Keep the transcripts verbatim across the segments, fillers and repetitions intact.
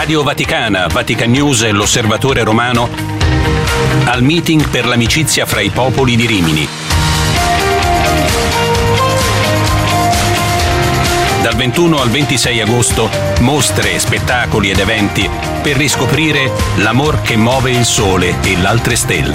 Radio Vaticana, Vatican News e l'Osservatore Romano al meeting per l'amicizia fra i popoli di Rimini. Dal ventuno al ventisei agosto, mostre, spettacoli ed eventi per riscoprire l'amor che muove il sole e l'altre stelle.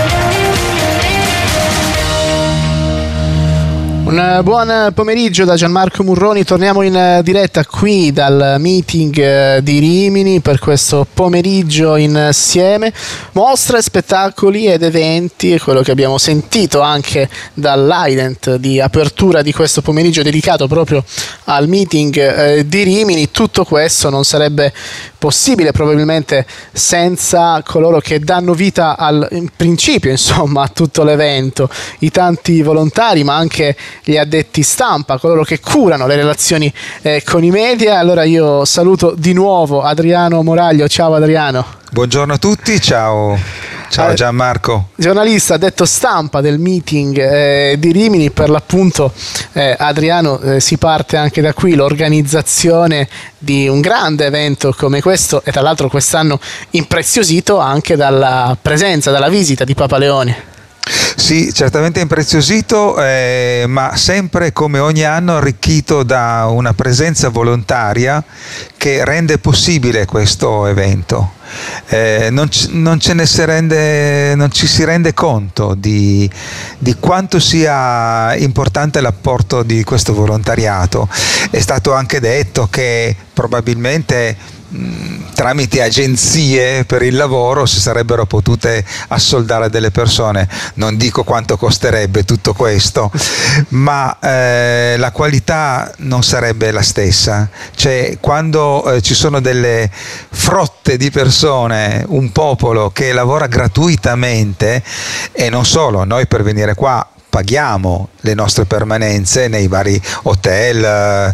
Un buon pomeriggio da Gianmarco Murroni, torniamo in diretta qui dal meeting di Rimini per questo pomeriggio insieme, mostre, spettacoli ed eventi, quello che abbiamo sentito anche dall'ident di apertura di questo pomeriggio dedicato proprio al meeting di Rimini. Tutto questo non sarebbe possibile probabilmente senza coloro che danno vita al in principio insomma a tutto l'evento, i tanti volontari ma anche gli addetti stampa, coloro che curano le relazioni eh, con i media. Allora io saluto di nuovo Adriano Moraglio. Ciao Adriano. Buongiorno a tutti, ciao. Ciao Gianmarco. Giornalista addetto stampa del meeting eh, di Rimini, per l'appunto eh, Adriano, eh, si parte anche da qui l'organizzazione di un grande evento come questo e tra l'altro quest'anno impreziosito anche dalla presenza, dalla visita di Papa Leone. Sì, certamente impreziosito, eh, ma sempre come ogni anno arricchito da una presenza volontaria che rende possibile questo evento. Eh, non, c- non, ce ne si rende, non ci si rende conto di, di quanto sia importante l'apporto di questo volontariato. È stato anche detto che probabilmente tramite agenzie per il lavoro si sarebbero potute assoldare delle persone. Non dico quanto costerebbe tutto questo, ma eh, la qualità non sarebbe la stessa. Cioè, quando eh, ci sono delle frotte di persone, un popolo che lavora gratuitamente, e non solo, noi per venire qua paghiamo le nostre permanenze nei vari hotel,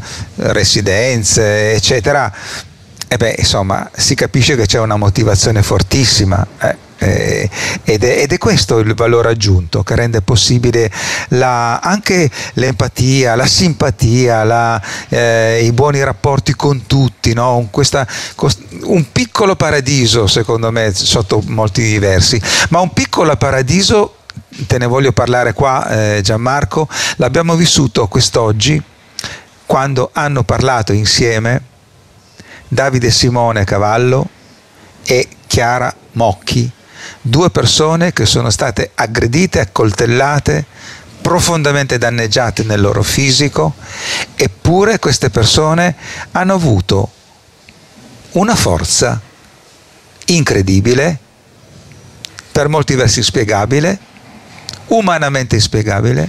residenze, eccetera. E beh, insomma, si capisce che c'è una motivazione fortissima eh, eh, ed, è, ed è questo il valore aggiunto che rende possibile la, anche l'empatia, la simpatia, la, eh, i buoni rapporti con tutti, no? un, questa, un piccolo paradiso, secondo me, sotto molti versi, ma un piccolo paradiso, te ne voglio parlare qua, eh, Gianmarco, l'abbiamo vissuto quest'oggi quando hanno parlato insieme Davide Simone Cavallo e Chiara Mocchi, due persone che sono state aggredite, accoltellate, profondamente danneggiate nel loro fisico, eppure queste persone hanno avuto una forza incredibile, per molti versi spiegabile, umanamente inspiegabile,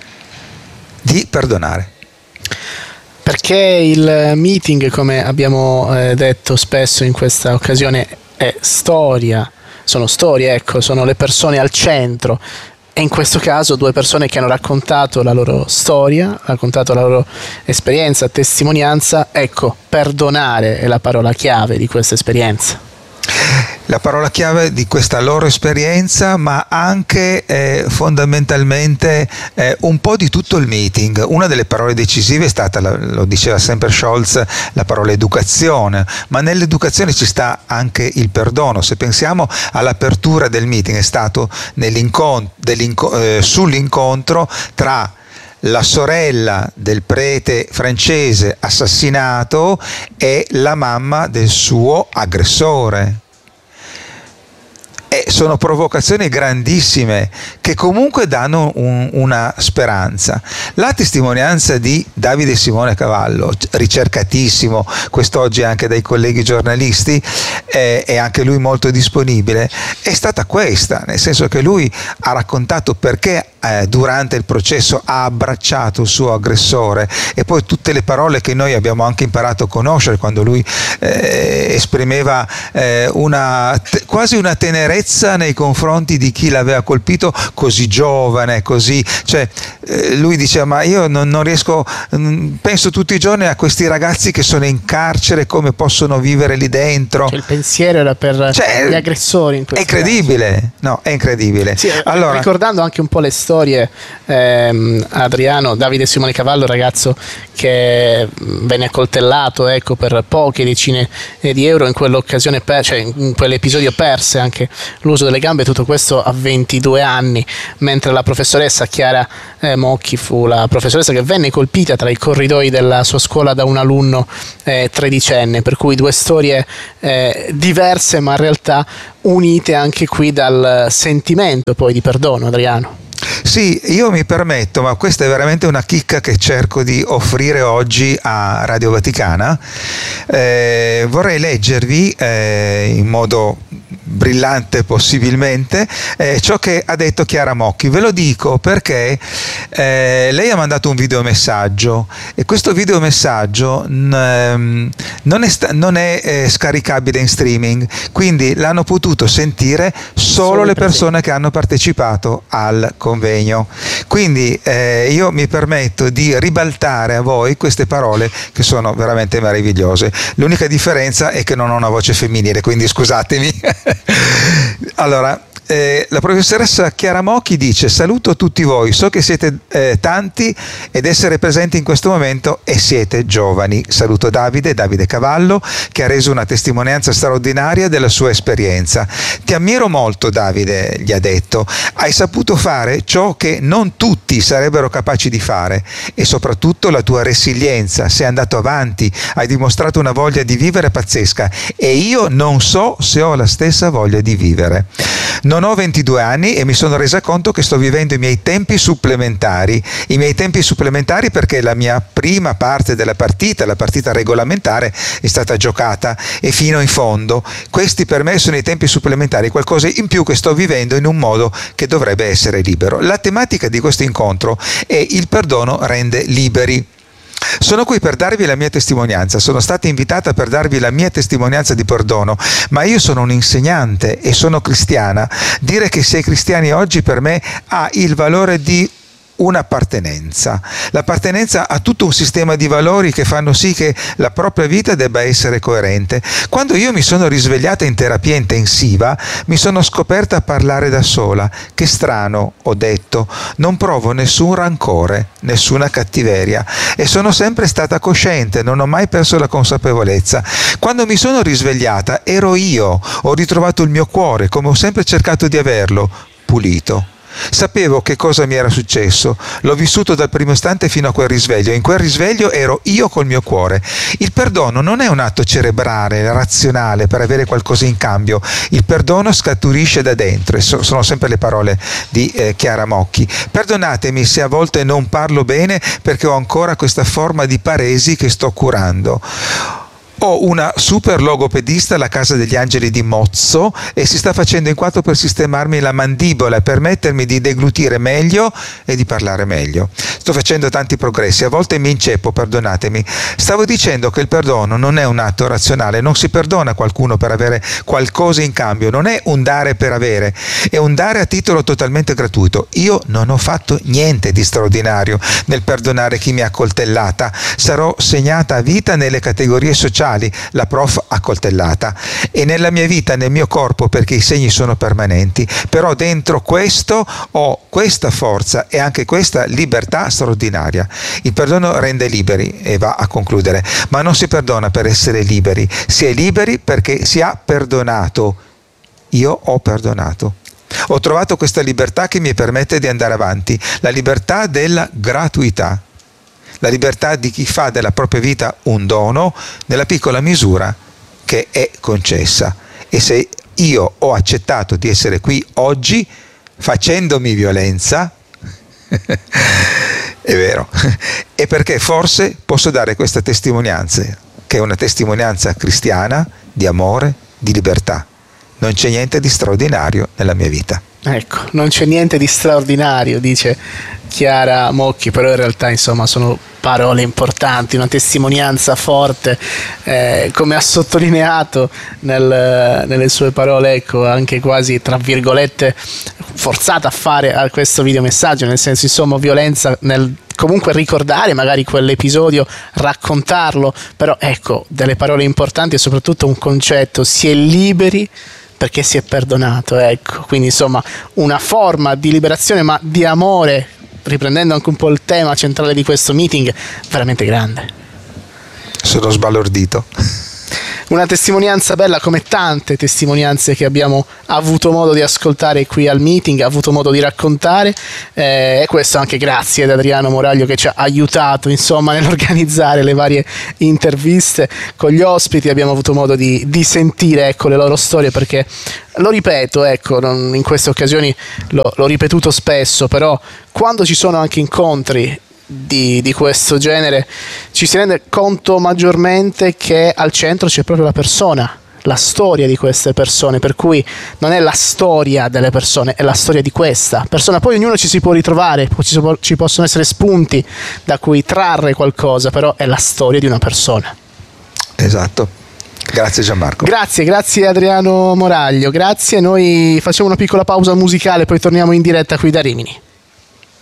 di perdonare. Perché il meeting, come abbiamo eh, detto spesso in questa occasione, è storia, sono storie, ecco, sono le persone al centro, e in questo caso due persone che hanno raccontato la loro storia, raccontato la loro esperienza, testimonianza. Ecco, perdonare è la parola chiave di questa esperienza. La parola chiave di questa loro esperienza, ma anche eh, fondamentalmente eh, un po' di tutto il meeting. Una delle parole decisive è stata, lo diceva sempre Scholz, la parola educazione, ma nell'educazione ci sta anche il perdono. Se pensiamo all'apertura del meeting, è stato eh, sull'incontro tra la sorella del prete francese assassinato e la mamma del suo aggressore. E sono provocazioni grandissime che comunque danno un, una speranza. La testimonianza di Davide Simone Cavallo, ricercatissimo quest'oggi anche dai colleghi giornalisti, eh, e anche lui molto disponibile, è stata questa, nel senso che lui ha raccontato perché eh, durante il processo ha abbracciato il suo aggressore, e poi tutte le parole che noi abbiamo anche imparato a conoscere quando lui eh, esprimeva eh, una, t- quasi una tenerezza nei confronti di chi l'aveva colpito, così giovane, così, cioè eh, lui diceva: ma io non, non riesco, mh, penso tutti i giorni a questi ragazzi che sono in carcere, come possono vivere lì dentro. Cioè, il pensiero era per cioè, gli aggressori in è incredibile, caso. No, è incredibile. Sì, allora, ricordando anche un po' le storie storie, ehm, Adriano, Davide Simone Cavallo, ragazzo che venne accoltellato, ecco, per poche decine di euro in quell'occasione, per, cioè in quell'episodio perse anche l'uso delle gambe, tutto questo a ventidue anni, mentre la professoressa Chiara eh, Mocchi fu la professoressa che venne colpita tra i corridoi della sua scuola da un alunno eh, tredicenne, per cui due storie eh, diverse ma in realtà unite anche qui dal sentimento poi di perdono, Adriano. Sì, io mi permetto, ma questa è veramente una chicca che cerco di offrire oggi a Radio Vaticana. Eh, vorrei leggervi eh, in modo brillante possibilmente eh, ciò che ha detto Chiara Mocchi. Ve lo dico perché eh, lei ha mandato un videomessaggio e questo videomessaggio n- non è, sta- non è eh, scaricabile in streaming, quindi l'hanno potuto sentire solo, solo le persone che hanno partecipato al convegno. Quindi eh, io mi permetto di ribaltare a voi queste parole che sono veramente meravigliose. L'unica differenza è che non ho una voce femminile, quindi scusatemi. Allora, eh, la professoressa Chiara Mocchi dice: saluto tutti voi, so che siete eh, tanti ed essere presenti in questo momento e siete giovani. Saluto Davide, Davide Cavallo, che ha reso una testimonianza straordinaria della sua esperienza. Ti ammiro molto, Davide, gli ha detto, hai saputo fare ciò che non tutti sarebbero capaci di fare e soprattutto la tua resilienza, sei andato avanti, hai dimostrato una voglia di vivere pazzesca e io non so se ho la stessa voglia di vivere. Non ho ventidue anni e mi sono resa conto che sto vivendo i miei tempi supplementari, i miei tempi supplementari perché la mia prima parte della partita, la partita regolamentare, è stata giocata e fino in fondo. Questi per me sono i tempi supplementari, qualcosa in più che sto vivendo in un modo che dovrebbe essere libero. La tematica di questo incontro è il perdono rende liberi. Sono qui per darvi la mia testimonianza, sono stata invitata per darvi la mia testimonianza di perdono, ma io sono un insegnante e sono cristiana. Dire che sei cristiani oggi per me ha il valore di un'appartenenza, l'appartenenza a tutto un sistema di valori che fanno sì che la propria vita debba essere coerente. Quando io mi sono risvegliata in terapia intensiva mi sono scoperta a parlare da sola. Che strano, ho detto, non provo nessun rancore, nessuna cattiveria e sono sempre stata cosciente, non ho mai perso la consapevolezza. Quando mi sono risvegliata ero io, ho ritrovato il mio cuore come ho sempre cercato di averlo, pulito. Sapevo che cosa mi era successo, l'ho vissuto dal primo istante fino a quel risveglio. In quel risveglio ero io col mio cuore. Il perdono non è un atto cerebrale, razionale per avere qualcosa in cambio. Il perdono scaturisce da dentro, e so, sono sempre le parole di eh, Chiara Mocchi. Perdonatemi se a volte non parlo bene perché ho ancora questa forma di paresi che sto curando. Ho una super logopedista alla Casa degli Angeli di Mozzo e si sta facendo in quattro per sistemarmi la mandibola e permettermi di deglutire meglio e di parlare meglio. Sto facendo tanti progressi, a volte mi inceppo, perdonatemi. Stavo dicendo che il perdono non è un atto razionale, non si perdona qualcuno per avere qualcosa in cambio, non è un dare per avere, è un dare a titolo totalmente gratuito. Io non ho fatto niente di straordinario nel perdonare chi mi ha accoltellata, sarò segnata a vita nelle categorie sociali, la prof accoltellata, e nella mia vita, nel mio corpo, perché i segni sono permanenti, però dentro questo ho questa forza e anche questa libertà straordinaria. Il perdono rende liberi e va a concludere, ma non si perdona per essere liberi, si è liberi perché si ha perdonato. Io ho perdonato. Ho trovato questa libertà che mi permette di andare avanti, la libertà della gratuità. La libertà di chi fa della propria vita un dono nella piccola misura che è concessa. E se io ho accettato di essere qui oggi facendomi violenza, è vero, è perché forse posso dare questa testimonianza, che è una testimonianza cristiana di amore, di libertà. Non c'è niente di straordinario nella mia vita. Ecco, non c'è niente di straordinario, dice Chiara Mocchi, però in realtà insomma sono parole importanti, una testimonianza forte, eh, come ha sottolineato nel, nelle sue parole, ecco, anche quasi tra virgolette forzata a fare a questo videomessaggio, nel senso insomma violenza nel comunque ricordare magari quell'episodio, raccontarlo, però ecco delle parole importanti e soprattutto un concetto: si è liberi perché si è perdonato, ecco. Quindi insomma una forma di liberazione ma di amore, riprendendo anche un po' il tema centrale di questo meeting, veramente grande. Sono sbalordito. Una testimonianza bella come tante testimonianze che abbiamo avuto modo di ascoltare qui al meeting, avuto modo di raccontare, eh, e questo anche grazie ad Adriano Moraglio che ci ha aiutato insomma nell'organizzare le varie interviste con gli ospiti. Abbiamo avuto modo di, di sentire ecco, le loro storie, perché lo ripeto, ecco, non, in queste occasioni lo, l'ho ripetuto spesso, però quando ci sono anche incontri Di, di questo genere ci si rende conto maggiormente che al centro c'è proprio la persona, la storia di queste persone, per cui non è la storia delle persone, è la storia di questa persona. Poi ognuno ci si può ritrovare, ci, ci possono essere spunti da cui trarre qualcosa, però è la storia di una persona. Esatto. Grazie Gianmarco. Grazie, grazie Adriano Moraglio, grazie. Noi facciamo una piccola pausa musicale, poi torniamo in diretta qui da Rimini.